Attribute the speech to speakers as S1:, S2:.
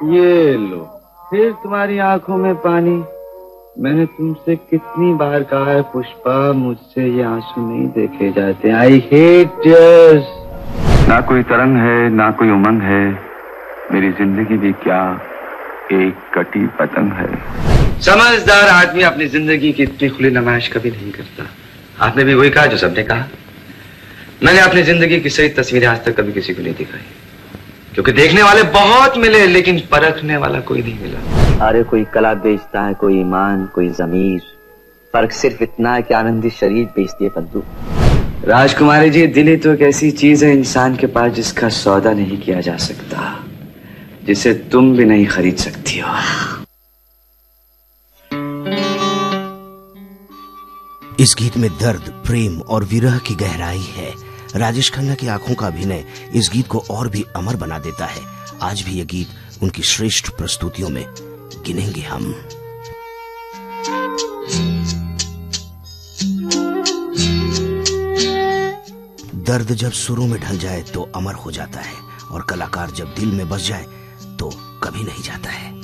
S1: ये लो, फिर तुम्हारी आंखों में पानी। मैंने तुमसे कितनी बार कहा है पुष्पा, मुझसे ये आंसू नहीं देखे जाते। I hate tears.
S2: ना कोई तरंग है, ना कोई उमंग है, मेरी जिंदगी भी क्या एक कटी पतंग है।
S1: समझदार आदमी अपनी जिंदगी की इतनी खुली नुमाइश कभी नहीं करता। आपने भी वही कहा जो सबने कहा। मैंने अपनी जिंदगी की सही तस्वीरें आज तक कभी किसी को नहीं दिखाई, क्योंकि देखने वाले बहुत मिले लेकिन परखने वाला कोई नहीं मिला।
S3: अरे कोई कला बेचता है, कोई ईमान, कोई जमीर। फर्क सिर्फ इतना है कि आनंदी शरीर बेचती है बंदूक।
S1: राजकुमारी जी, दिल तो एक ऐसी चीज है इंसान के पास जिसका सौदा नहीं किया जा सकता, जिसे तुम भी नहीं खरीद सकती हो।
S4: इस गीत में दर्द, प्रेम और विरह की गहराई है। राजेश खन्ना की आंखों का अभिनय इस गीत को और भी अमर बना देता है। आज भी यह गीत उनकी श्रेष्ठ प्रस्तुतियों में गिनेंगे हम। दर्द जब सुरों में ढल जाए तो अमर हो जाता है, और कलाकार जब दिल में बस जाए तो कभी नहीं जाता है।